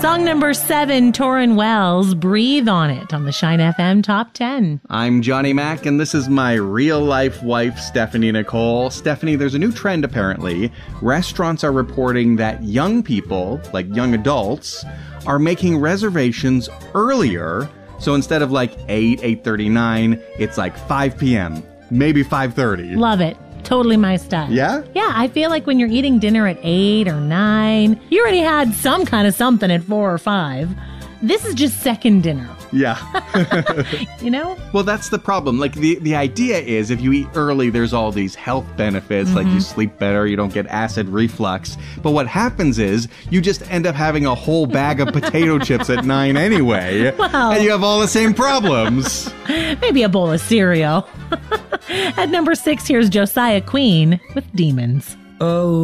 Song number 7, Torrin Wells, Breathe on It on the Shine FM Top 10. I'm Johnny Mac, and this is my real-life wife, Stephanie Nicole. Stephanie, there's a new trend, apparently. Restaurants are reporting that young people, like young adults, are making reservations earlier. So instead of like 8:39, it's like 5 p.m., maybe 5:30. Love it. Totally my style. Yeah? Yeah, I feel like when you're eating dinner at 8 or 9, you already had some kind of something at 4 or 5. This is just second dinner. Yeah. You know? Well, that's the problem. Like, the idea is if you eat early, there's all these health benefits, like you sleep better, you don't get acid reflux. But what happens is you just end up having a whole bag of potato chips at 9 anyway, Well, and you have all the same problems. maybe a bowl of cereal. At number 6, here's Josiah Queen with Demons. Oh.